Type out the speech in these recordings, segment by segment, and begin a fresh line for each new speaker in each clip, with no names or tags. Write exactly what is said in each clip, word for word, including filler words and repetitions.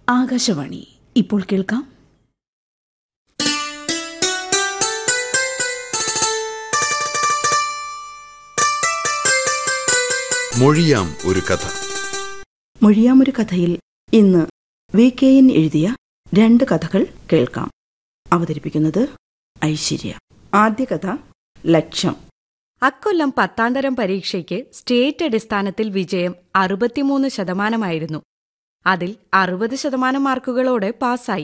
ആകാശവാണി. ഇപ്പോൾ കേൾക്കാം
മൊഴിയാം ഒരു കഥ.
മൊഴിയാം ഒരു കഥയിൽ ഇന്ന് വി കെ എൻ എഴുതിയ രണ്ട് കഥകൾ കേൾക്കാം. അവതരിപ്പിക്കുന്നത് ഐശ്വര്യ. ആദ്യ കഥ ലക്ഷ്യം.
അക്കൊല്ലം പത്താംതരം പരീക്ഷയ്ക്ക് സ്റ്റേറ്റ് അടിസ്ഥാനത്തിൽ വിജയം അറുപത്തിമൂന്ന് ശതമാനമായിരുന്നു. അതിൽ അറുപത് ശതമാനം മാർക്കുകളോടെ പാസ്സായി.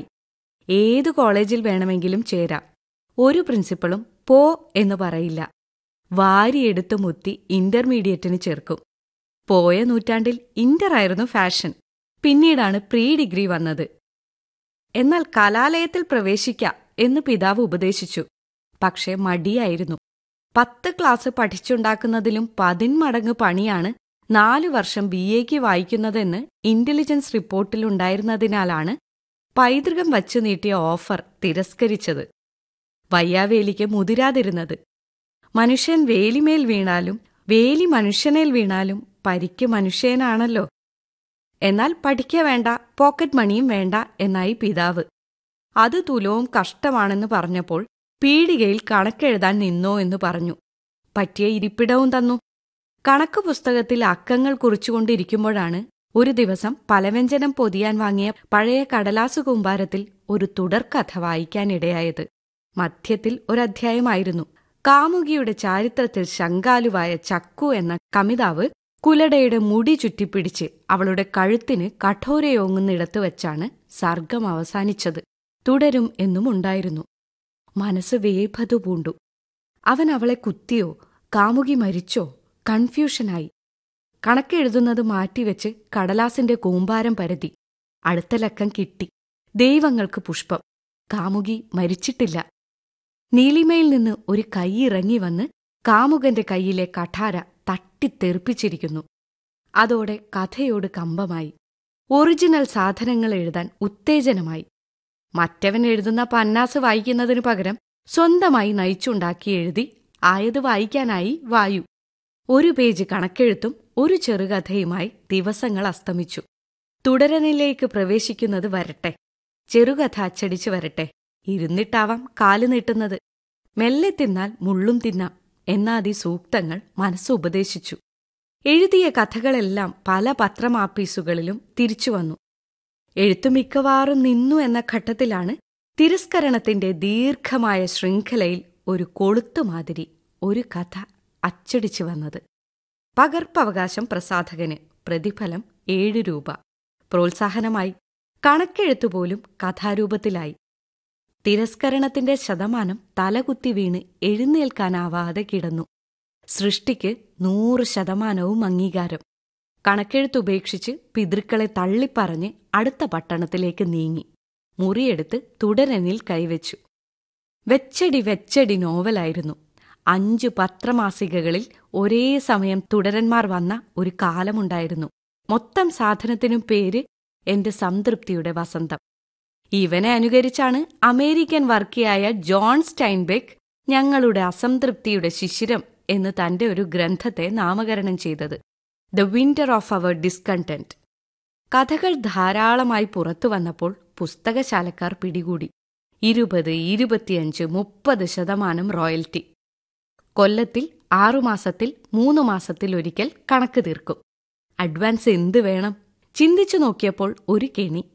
ഏതു കോളേജിൽ വേണമെങ്കിലും ചേരാം. ഒരു പ്രിൻസിപ്പളും പോ എന്ന് പറയില്ല. വാരിയെടുത്തു മുത്തി ഇന്റർമീഡിയറ്റിന് ചേർക്കും. പോയ നൂറ്റാണ്ടിൽ ഇന്ററായിരുന്നു ഫാഷൻ. പിന്നീടാണ് പ്രീ ഡിഗ്രി വന്നത്. എന്നാൽ കലാലയത്തിൽ പ്രവേശിക്കാം എന്ന് പിതാവ് ഉപദേശിച്ചു. പക്ഷേ മടിയായിരുന്നു. പത്ത് ക്ലാസ് പഠിച്ചുണ്ടാക്കുന്നതിലും പതിന്മടങ്ങ് പണിയാണ് നാലു വർഷം ബി എക്ക് വായിക്കുന്നതെന്ന് ഇന്റലിജൻസ് റിപ്പോർട്ടിലുണ്ടായിരുന്നതിനാലാണ് പൈതൃകം വച്ചു നീട്ടിയ ഓഫർ തിരസ്കരിച്ചത്. വയ്യാവേലിക്ക് മുതിരാതിരുന്നത്. മനുഷ്യൻ വേലിമേൽ വീണാലും വേലി മനുഷ്യനേൽ വീണാലും പരിക്ക് മനുഷ്യനാണല്ലോ. എന്നാൽ പഠിക്ക വേണ്ട, പോക്കറ്റ് മണിയും വേണ്ട എന്നായി പിതാവ്. അത് തുലവും കഷ്ടമാണെന്ന് പറഞ്ഞപ്പോൾ പീടികയിൽ കണക്കെഴുതാൻ നിന്നോ എന്ന് പറഞ്ഞു. പറ്റിയ ഇരിപ്പിടവും തന്നു. കണക്ക് പുസ്തകത്തിൽ അക്കങ്ങൾ കുറിച്ചുകൊണ്ടിരിക്കുമ്പോഴാണ് ഒരു ദിവസം പലവ്യഞ്ജനം പൊതിയാൻ വാങ്ങിയ പഴയ കടലാസു കൂമ്പാരത്തിൽ ഒരു തുടർക്കഥ വായിക്കാനിടയായത്. മധ്യത്തിൽ ഒരധ്യായമായിരുന്നു. കാമുകിയുടെ ചാരിത്രത്തിൽ ശങ്കാലുവായ ചക്കു എന്ന കമിതാവ് കുലടയുടെ മുടി ചുറ്റിപ്പിടിച്ച് അവളുടെ കഴുത്തിന് കഠോരയോങ്ങുന്നിടത്ത് വച്ചാണ് സർഗം അവസാനിച്ചത്. തുടരും എന്നുമുണ്ടായിരുന്നു. മനസ്സ് വേഭതു പൂണ്ടു. അവൻ അവളെ കുത്തിയോ, കാമുകി മരിച്ചോ? കൺഫ്യൂഷനായി. കണക്കെഴുതുന്നത് മാറ്റിവെച്ച് കടലാസിന്റെ കൂമ്പാരം പരതി. അടുത്ത ലക്കം കിട്ടി. ദൈവങ്ങൾക്ക് പുഷ്പം. കാമുകി മരിച്ചിട്ടില്ല. നീലിമയിൽ നിന്ന് ഒരു കൈ ഇറങ്ങി വന്ന് കാമുകന്റെ കൈയിലെ കഠാര തട്ടിത്തെറിപ്പിച്ചിരിക്കുന്നു. അതോടെ കഥയോട് കമ്പമായി. ഒറിജിനൽ സാധനങ്ങൾ എഴുതാൻ ഉത്തേജനമായി. മറ്റവൻ എഴുതുന്ന പന്നാസ് വായിക്കുന്നതിനു പകരം സ്വന്തമായി നയിച്ചുണ്ടാക്കി എഴുതി ആയത് വായിക്കാനായി വായു. ഒരു പേജ് കണക്കെഴുത്തും ഒരു ചെറുകഥയുമായി ദിവസങ്ങൾ അസ്തമിച്ചു. തുടരനിലേക്ക് പ്രവേശിക്കുന്നത് വരട്ടെ. ചെറുകഥ അച്ചടിച്ചു വരട്ടെ. ഇരുന്നിട്ടാവാം കാല് നീട്ടുന്നത്. മെല്ലെ തിന്നാൽ മുള്ളും തിന്നാം എന്നാദി സൂക്തങ്ങൾ മനസ്സ് ഉപദേശിച്ചു. എഴുതിയ കഥകളെല്ലാം പല പത്രമാപ്പീസുകളിലും തിരിച്ചുവന്നു. എഴുത്തു മിക്കവാറും നിന്നു എന്ന ഘട്ടത്തിലാണ് തിരസ്കരണത്തിന്റെ ദീർഘമായ ശൃംഖലയിൽ ഒരു കൊളുത്തുമാതിരി ഒരു കഥ അച്ചടിച്ചു വന്നത്. പകർപ്പവകാശം പ്രസാധകന്. പ്രതിഫലം ഏഴു രൂപ. പ്രോത്സാഹനമായി. കണക്കെഴുത്തുപോലും കഥാരൂപത്തിലായി. തിരസ്കരണത്തിന്റെ ശതമാനം തലകുത്തി വീണ് എഴുന്നേൽക്കാനാവാതെ കിടന്നു. സൃഷ്ടിക്ക് നൂറ് ശതമാനവും അംഗീകാരം. കണക്കെഴുത്തുപേക്ഷിച്ച് പിതൃക്കളെ തള്ളിപ്പറഞ്ഞ് അടുത്ത പട്ടണത്തിലേക്ക് നീങ്ങി. മുറിയെടുത്ത് തുടരനിൽ കൈവച്ചു. വെച്ചടി വെച്ചടി നോവലായിരുന്നു. അഞ്ചു പത്രമാസികകളിൽ ഒരേ സമയം തുടരന്മാർ വന്ന ഒരു കാലമുണ്ടായിരുന്നു. മൊത്തം സാധനത്തിനും പേര് എന്റെ സംതൃപ്തിയുടെ വസന്തം. ഇവനെ അനുകരിച്ചാണ് അമേരിക്കൻ വർക്കിയായ ജോൺ സ്റ്റൈൻബെക്ക് ഞങ്ങളുടെ അസംതൃപ്തിയുടെ ശിശിരം എന്ന് തന്റെ ഒരു ഗ്രന്ഥത്തെ നാമകരണം ചെയ്തത്. The winter of our discontent. കഥകൾ ധാരാളമായി പുറത്തു വന്നപ്പോൾ പുസ്തകശാലക്കാർ പിടികൂടി. ഇരുപത്, ഇരുപത്തിയഞ്ച്, മുപ്പത് ശതമാനം റോയൽറ്റി. കൊല്ലത്തിൽ ആറുമാസത്തിൽ മൂന്നു മാസത്തിൽ ഒരിക്കൽ കണക്ക് തീർക്കും. അഡ്വാൻസ് എന്ത് വേണം? ചിന്തിച്ചു നോക്കിയപ്പോൾ ഒരു കെണി.